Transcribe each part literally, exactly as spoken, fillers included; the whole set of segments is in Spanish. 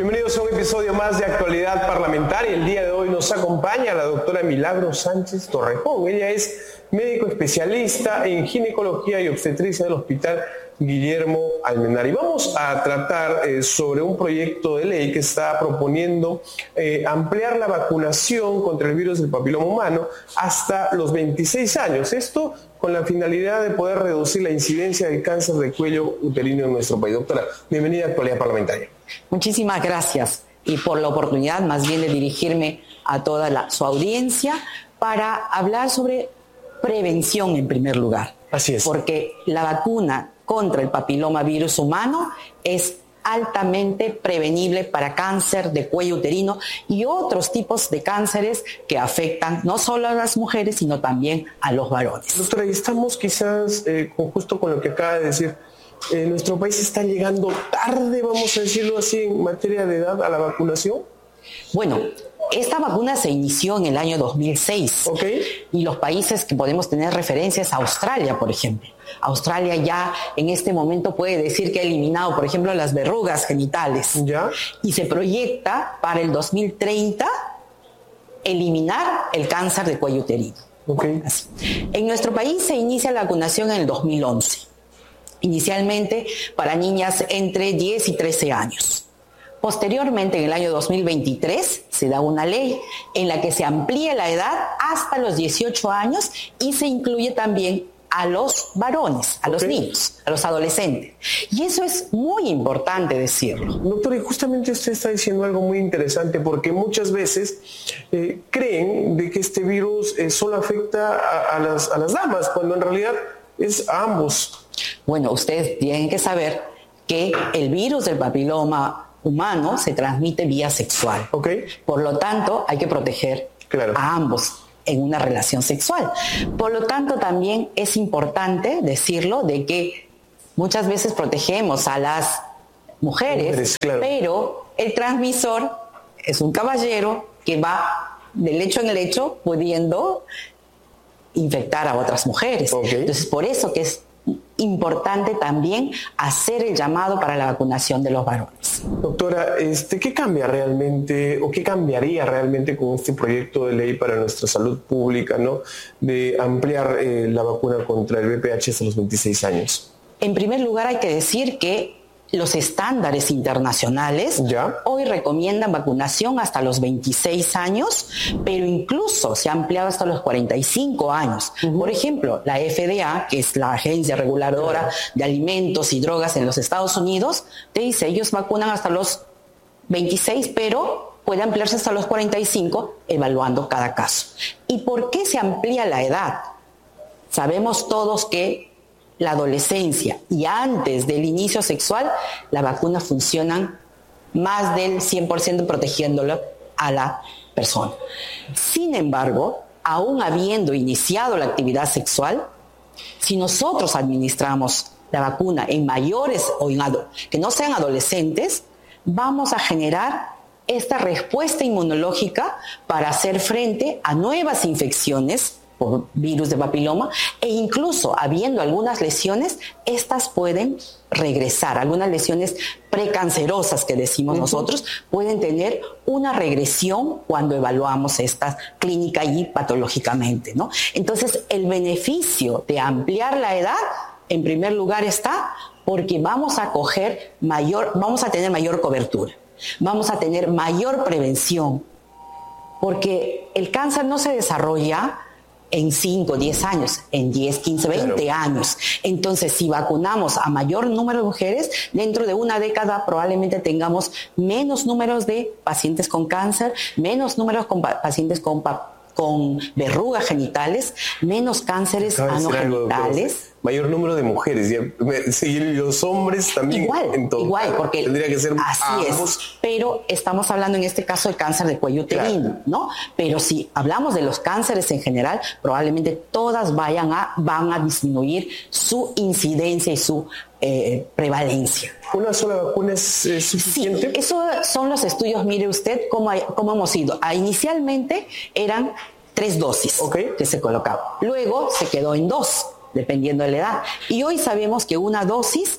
Bienvenidos a un episodio más de Actualidad Parlamentaria. El día de hoy nos acompaña la doctora Milagros Sánchez Torrejón. Ella es médico especialista en ginecología y obstetricia del Hospital Guillermo Almenara. Y vamos a tratar eh, sobre un proyecto de ley que está proponiendo eh, ampliar la vacunación contra el virus del papiloma humano hasta los veintiséis años. Esto con la finalidad de poder reducir la incidencia del cáncer de cuello uterino en nuestro país. Doctora, bienvenida a Actualidad Parlamentaria. Muchísimas gracias y por la oportunidad más bien de dirigirme a toda la, su audiencia para hablar sobre prevención en primer lugar. Así es. Porque la vacuna contra el papiloma virus humano es altamente prevenible para cáncer de cuello uterino y otros tipos de cánceres que afectan no solo a las mujeres, sino también a los varones. Doctora, y estamos quizás eh, con, justo con lo que acaba de decir, eh, nuestro país está llegando tarde, vamos a decirlo así, en materia de edad a la vacunación. Bueno, esta vacuna se inició en el año dos mil seis. Okay. Y los países que podemos tener referencia es Australia, por ejemplo. Australia ya en este momento puede decir que ha eliminado, por ejemplo, las verrugas genitales. ¿Ya? Y se proyecta para el dos mil treinta eliminar el cáncer de cuello uterino. Okay. Así. En nuestro país se inicia la vacunación en el dos mil once. Inicialmente para niñas entre diez y trece años. Posteriormente, en el año dos mil veintitrés, se da una ley en la que se amplía la edad hasta los dieciocho años y se incluye también a los varones, a okay. los niños, a los adolescentes. Y eso es muy importante decirlo. Doctor, y justamente usted está diciendo algo muy interesante porque muchas veces eh, creen de que este virus eh, solo afecta a, a, las, a las damas, cuando en realidad es a ambos. Bueno, ustedes tienen que saber que el virus del papiloma humano se transmite vía sexual. Okay. Por lo tanto, hay que proteger claro. a ambos en una relación sexual. Por lo tanto, también es importante decirlo de que muchas veces protegemos a las mujeres, mujeres claro. pero el transmisor es un caballero que va de lecho en lecho pudiendo infectar a otras mujeres. Okay. Entonces, por eso que es importante también hacer el llamado para la vacunación de los varones. Doctora, este, ¿qué cambia realmente o qué cambiaría realmente con este proyecto de ley para nuestra salud pública, ¿no? De ampliar eh, la vacuna contra el V I H hasta los veintiséis años? En primer lugar, hay que decir que los estándares internacionales ¿Ya? hoy recomiendan vacunación hasta los veintiséis años, pero incluso se ha ampliado hasta los cuarenta y cinco años. Uh-huh. Por ejemplo, la F D A, que es la Agencia Reguladora claro. de Alimentos y Drogas en los Estados Unidos, te dice, ellos vacunan hasta los veintiséis, pero puede ampliarse hasta los cuarenta y cinco, evaluando cada caso. ¿Y por qué se amplía la edad? Sabemos todos que la adolescencia y antes del inicio sexual, las vacunas funcionan más del cien por ciento protegiéndolo a la persona. Sin embargo, aún habiendo iniciado la actividad sexual, si nosotros administramos la vacuna en mayores o en ado- que no sean adolescentes, vamos a generar esta respuesta inmunológica para hacer frente a nuevas infecciones por virus de papiloma e incluso habiendo algunas lesiones, estas pueden regresar. Algunas lesiones precancerosas que decimos uh-huh. nosotros pueden tener una regresión cuando evaluamos esta clínica y patológicamente, ¿no? Entonces, el beneficio de ampliar la edad, en primer lugar está porque vamos a coger mayor, vamos a tener mayor cobertura, vamos a tener mayor prevención, porque el cáncer no se desarrolla en cinco, diez años, en diez, quince, veinte claro. años. Entonces, si vacunamos a mayor número de mujeres, dentro de una década probablemente tengamos menos números de pacientes con cáncer, menos números con pa- pacientes con, pa- con verrugas genitales, menos cánceres anogenitales. Mayor número de mujeres, y los hombres también. Igual, en todo igual, caso. porque tendría que ser así ambos. es, pero estamos hablando en este caso del cáncer de cuello uterino, claro. ¿no? Pero si hablamos de los cánceres en general, probablemente todas vayan a, van a disminuir su incidencia y su eh, prevalencia. ¿Una sola vacuna es, es suficiente? Sí, esos son los estudios, mire usted cómo, hay, cómo hemos ido. Ah, inicialmente eran tres dosis okay. que se colocaban, luego se quedó en dos, dependiendo de la edad. Y hoy sabemos que una dosis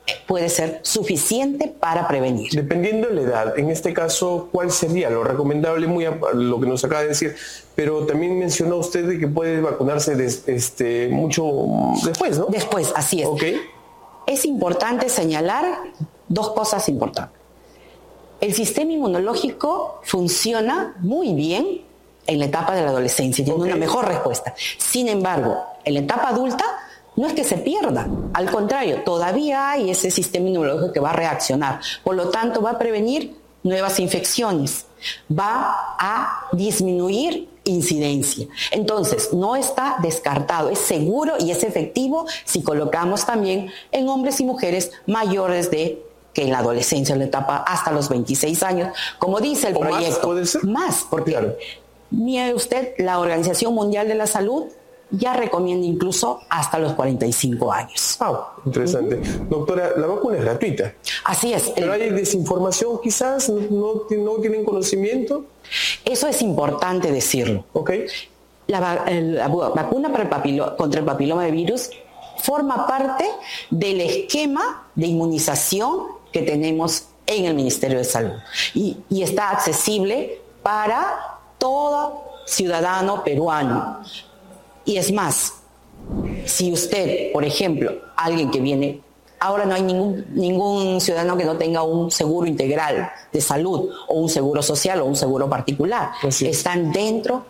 puede ser suficiente para prevenir. Dependiendo de la edad, en este caso, ¿cuál sería lo recomendable? Muy a, lo que nos acaba de decir, pero también mencionó usted de que puede vacunarse des, este, mucho después, ¿no? Después, así es. Okay. Es importante señalar dos cosas importantes. El sistema inmunológico funciona muy bien en la etapa de la adolescencia, tiene okay. una mejor respuesta. Sin embargo, en la etapa adulta, no es que se pierda, al contrario, todavía hay ese sistema inmunológico que va a reaccionar, por lo tanto va a prevenir nuevas infecciones, va a disminuir incidencia. Entonces, no está descartado, es seguro y es efectivo si colocamos también en hombres y mujeres mayores de que en la adolescencia, en la etapa hasta los veintiséis años, como dice el ¿O proyecto. Más, puede ser? Más, porque claro. mire usted, la Organización Mundial de la Salud ya recomienda incluso hasta los cuarenta y cinco años. Wow, interesante. Uh-huh. Doctora, la vacuna es gratuita. Así es. Pero hay desinformación quizás, no, no tienen conocimiento. Eso es importante decirlo. Okay. La, la vacuna para el papilo, contra el papiloma de virus forma parte del esquema de inmunización que tenemos en el Ministerio de Salud y, y está accesible para todo ciudadano peruano. Y es más, si usted, por ejemplo, alguien que viene, ahora no hay ningún, ningún ciudadano que no tenga un seguro integral de salud o un seguro social o un seguro particular. Así es. Están dentro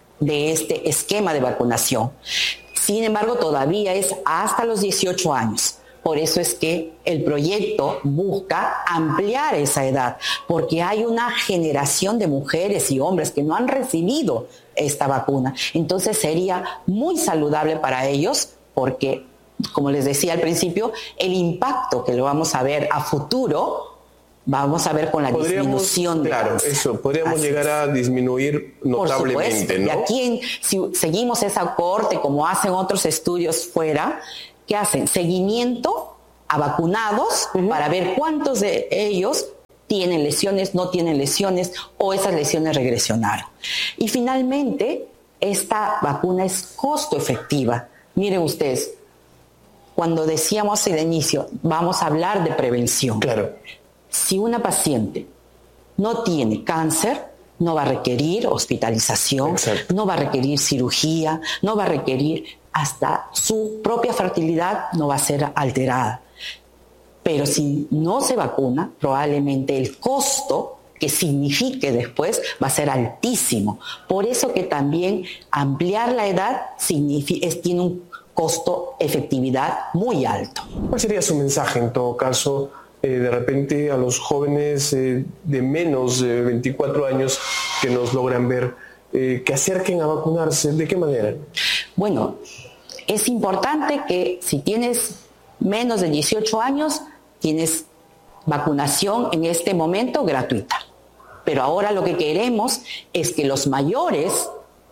de este esquema de vacunación. Sin embargo, todavía es hasta los dieciocho años. Por eso es que el proyecto busca ampliar esa edad, porque hay una generación de mujeres y hombres que no han recibido esta vacuna. Entonces sería muy saludable para ellos porque, como les decía al principio, el impacto que lo vamos a ver a futuro, vamos a ver con la podríamos, disminución de claro, cáncer. eso, podríamos Así llegar es. a disminuir notablemente, Por supuesto, ¿no? Y aquí, en, si seguimos esa cohorte, como hacen otros estudios fuera, que hacen seguimiento a vacunados uh-huh. para ver cuántos de ellos tienen lesiones, no tienen lesiones o esas lesiones regresionaron. Y finalmente, esta vacuna es costo efectiva. Miren ustedes, cuando decíamos al inicio, vamos a hablar de prevención. Claro. Si una paciente no tiene cáncer, no va a requerir hospitalización, Exacto. no va a requerir cirugía, no va a requerir, hasta su propia fertilidad no va a ser alterada. Pero si no se vacuna, probablemente el costo que signifique después va a ser altísimo. Por eso que también ampliar la edad significa, es, tiene un costo-efectividad muy alto. ¿Cuál sería su mensaje en todo caso, eh, de repente a los jóvenes eh, de menos de veinticuatro años que nos logran ver, eh, que acerquen a vacunarse? ¿De qué manera? Bueno, es importante que si tienes menos de dieciocho años, tienes vacunación en este momento gratuita. Pero ahora lo que queremos es que los mayores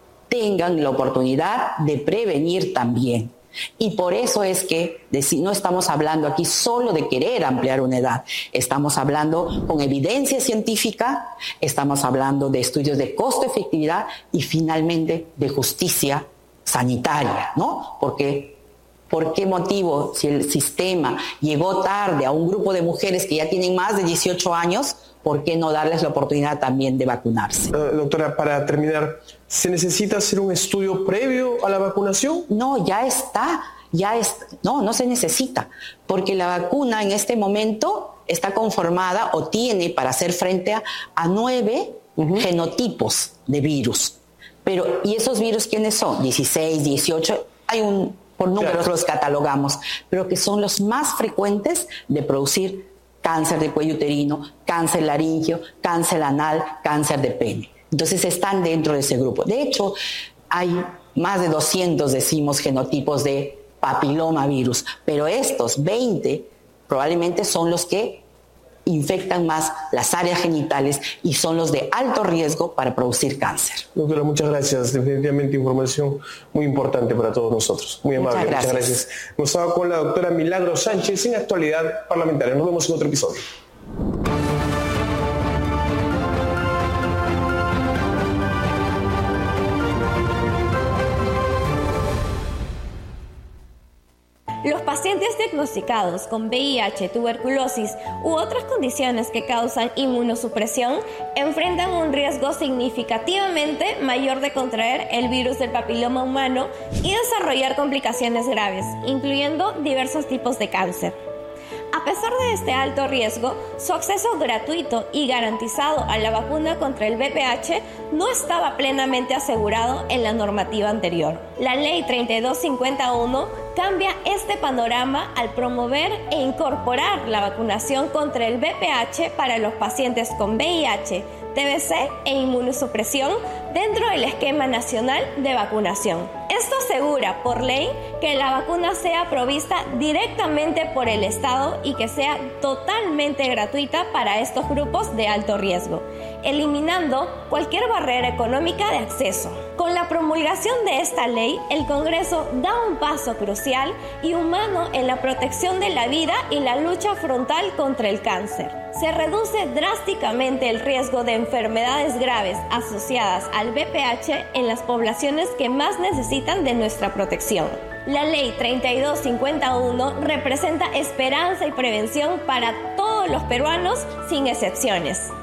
tengan la oportunidad de prevenir también. Y por eso es que no estamos hablando aquí solo de querer ampliar una edad. Estamos hablando con evidencia científica, estamos hablando de estudios de costo-efectividad y finalmente de justicia sanitaria, ¿no? Porque ¿por qué motivo, si el sistema llegó tarde a un grupo de mujeres que ya tienen más de dieciocho años, por qué no darles la oportunidad también de vacunarse? Uh, doctora, para terminar, ¿se necesita hacer un estudio previo a la vacunación? No, ya está, ya es, no, no se necesita, porque la vacuna en este momento está conformada o tiene para hacer frente a, a nueve uh-huh. genotipos de virus. Pero, ¿y esos virus quiénes son? dieciséis, dieciocho, hay un, por números claro. los catalogamos, pero que son los más frecuentes de producir cáncer de cuello uterino, cáncer laríngeo, cáncer anal, cáncer de pene. Entonces están dentro de ese grupo. De hecho, hay más de doscientos, decimos, genotipos de papilomavirus, pero estos veinte probablemente son los que infectan más las áreas genitales y son los de alto riesgo para producir cáncer. Doctora, muchas gracias. Definitivamente información muy importante para todos nosotros. Muy amable. Muchas gracias. Muchas gracias. Hemos estado con la doctora Milagros Sánchez en Actualidad Parlamentaria. Nos vemos en otro episodio. Los pacientes diagnosticados con V I H, tuberculosis u otras condiciones que causan inmunosupresión enfrentan un riesgo significativamente mayor de contraer el virus del papiloma humano y desarrollar complicaciones graves, incluyendo diversos tipos de cáncer. A pesar de este alto riesgo, su acceso gratuito y garantizado a la vacuna contra el V P H no estaba plenamente asegurado en la normativa anterior. La Ley treinta y dos cincuenta y uno cambia este panorama al promover e incorporar la vacunación contra el V P H para los pacientes con V I H, T B C e inmunosupresión dentro del esquema nacional de vacunación. Esto asegura por ley que la vacuna sea provista directamente por el Estado y que sea totalmente gratuita para estos grupos de alto riesgo, eliminando cualquier barrera económica de acceso. Con la promulgación de esta ley, el Congreso da un paso crucial y humano en la protección de la vida y la lucha frontal contra el cáncer. Se reduce drásticamente el riesgo de enfermedades graves asociadas al V P H en las poblaciones que más necesitan de nuestra protección. La Ley treinta y dos cincuenta y uno representa esperanza y prevención para todos los peruanos sin excepciones.